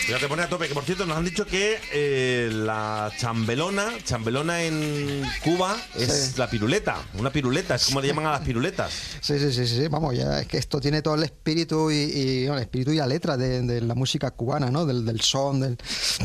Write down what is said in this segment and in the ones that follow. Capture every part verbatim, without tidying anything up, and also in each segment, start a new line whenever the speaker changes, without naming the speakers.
Ya te pone a tope, que por cierto nos han dicho que eh, la chambelona, chambelona en Cuba es sí. la piruleta, una piruleta, es como le llaman a las piruletas.
Sí, sí, sí, sí, vamos, ya es que esto tiene todo el espíritu y, y bueno, el espíritu y la letra de, de la música cubana, ¿no? Del, del son, del...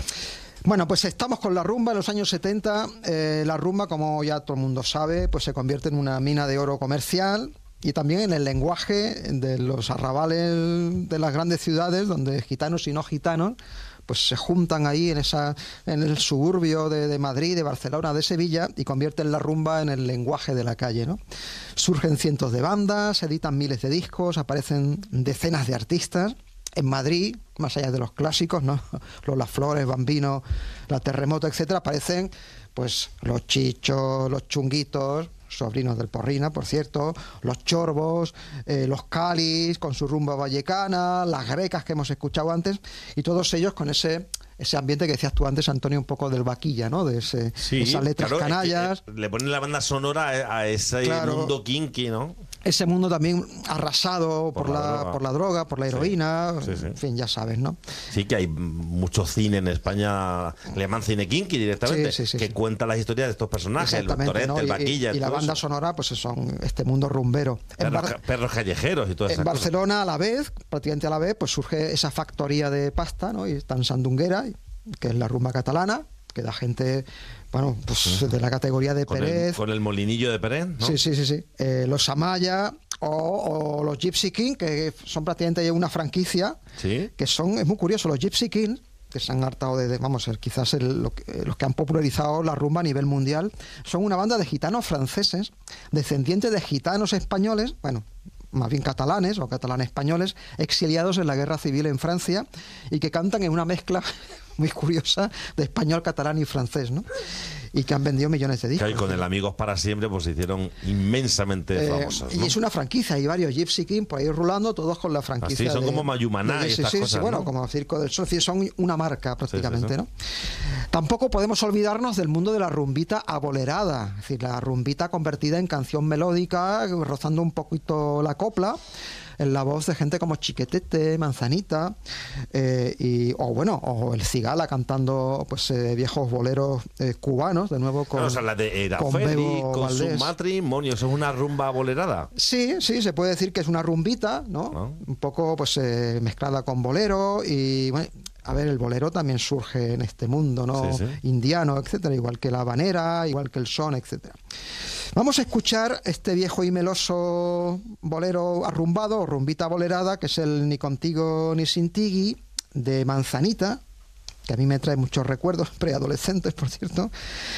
Bueno, pues estamos con la rumba en los años setenta. Eh, la rumba, como ya todo el mundo sabe, pues se convierte en una mina de oro comercial y también en el lenguaje de los arrabales de las grandes ciudades, donde gitanos y no gitanos pues se juntan ahí en esa en el suburbio de, de Madrid, de Barcelona, de Sevilla, y convierten la rumba en el lenguaje de la calle, ¿no? Surgen cientos de bandas, se editan miles de discos, aparecen decenas de artistas. En Madrid, más allá de los clásicos, ¿no? Los Las Flores, Bambino, La Terremoto, etcétera, aparecen pues los Chichos, los Chunguitos, sobrinos del Porrina, por cierto, los Chorbos, eh, los Calis, con su rumba vallecana, las Grecas que hemos escuchado antes, y todos ellos con ese ese ambiente que decías tú antes, Antonio, un poco del vaquilla, ¿no? De ese,
sí,
esas letras
claro,
canallas.
Es que le ponen la banda sonora a, a ese claro, mundo kinky, ¿no?
Ese mundo también arrasado por, por, la, la por la droga, por la heroína, sí, sí, sí. En fin, ya sabes, ¿no?
Sí, que hay mucho cine en España, le llaman cine kinky directamente, sí, sí, sí, que sí. cuenta las historias de estos personajes, el Torete, ¿no? el Vaquilla.
Y, y la banda eso. sonora, pues son este mundo rumbero.
Perros, Bar- perros callejeros y todo eso.
En Barcelona, cosas. a la vez, prácticamente a la vez, pues surge esa factoría de pasta, ¿no? Y está en Sandunguera, que es la rumba catalana, que da gente, bueno, pues sí. de la categoría de
con
Pérez.
El, con el molinillo de Pérez, ¿no?
Sí, sí, sí, sí. Eh, los Amaya o, o los Gypsy King, que son prácticamente una franquicia,
¿sí?
que son, es muy curioso, los Gypsy King, que se han hartado de, de vamos, el, quizás el, lo que, los que han popularizado la rumba a nivel mundial, son una banda de gitanos franceses, descendientes de gitanos españoles, bueno, más bien catalanes o catalanes españoles, exiliados en la guerra civil en Francia, y que cantan en una mezcla muy curiosa de español, catalán y francés, ¿no? Y que han vendido millones de discos.
Y con el Amigos para Siempre pues se hicieron inmensamente eh, famosos, ¿no?
Y es una franquicia, hay varios Gypsy King por ahí rulando, todos con la franquicia.
Así son
de,
como Mayumaná y estas
sí,
cosas,
sí, bueno,
¿no?
como Circo del Sol, son una marca prácticamente, sí, sí, sí. ¿no? Tampoco podemos olvidarnos del mundo de la rumbita abolerada, es decir, la rumbita convertida en canción melódica, rozando un poquito la copla, en la voz de gente como Chiquetete, Manzanita, eh, y, o bueno, o el Cigala cantando pues eh, viejos boleros eh, cubanos, de nuevo con,
claro, o sea, la de
Erafeli,
con, con su matrimonio, ¿eso es una rumba bolerada?
Sí, sí, se puede decir que es una rumbita, ¿no? ¿No? Un poco pues eh, mezclada con bolero y bueno, a ver, el bolero también surge en este mundo, ¿no? Sí, sí. Indiano, etcétera, igual que la habanera, igual que el son, etcétera. Vamos a escuchar este viejo y meloso bolero arrumbado, o rumbita bolerada, que es el Ni contigo ni sin tigui, de Manzanita, que a mí me trae muchos recuerdos preadolescentes, por cierto.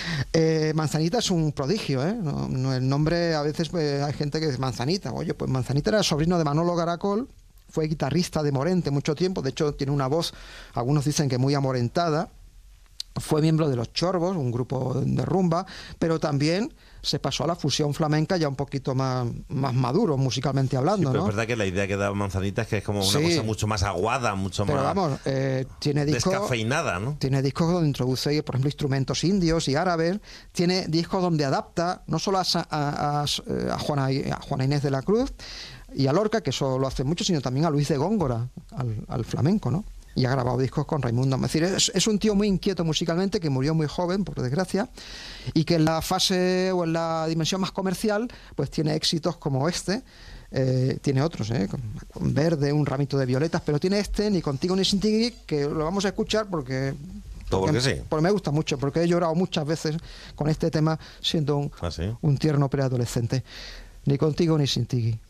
Eh, Manzanita es un prodigio, ¿eh? No, no, el nombre, a veces pues, hay gente que dice Manzanita. Oye, pues Manzanita era sobrino de Manolo Garacol, fue guitarrista de Morente mucho tiempo, de hecho tiene una voz, algunos dicen que muy amorentada. Fue miembro de los Chorbos, un grupo de rumba, pero también se pasó a la fusión flamenca ya un poquito más, más maduro, musicalmente hablando, sí,
pero
¿no?
Es verdad que la idea que da Manzanita es que es como una
sí,
cosa mucho más aguada, mucho
pero
más
vamos, eh, tiene discos,
descafeinada, ¿no?
Tiene discos donde introduce, por ejemplo, instrumentos indios y árabes, tiene discos donde adapta no solo a, a, a, a, Juana, a Juana Inés de la Cruz y a Lorca, que eso lo hace mucho, sino también a Luis de Góngora, al, al flamenco, ¿no? Y ha grabado discos con Raimundo. Es decir, es, es un tío muy inquieto musicalmente, que murió muy joven, por desgracia, y que en la fase o en la dimensión más comercial, pues tiene éxitos como este, eh, tiene otros, ¿eh? Con, con Verde, Un ramito de violetas, pero tiene este, Ni contigo ni sin ti, que lo vamos a escuchar porque...
Todo porque, sí.
porque me gusta mucho, porque he llorado muchas veces con este tema siendo un,
¿Ah, sí?
un tierno preadolescente. Ni contigo ni sin ti.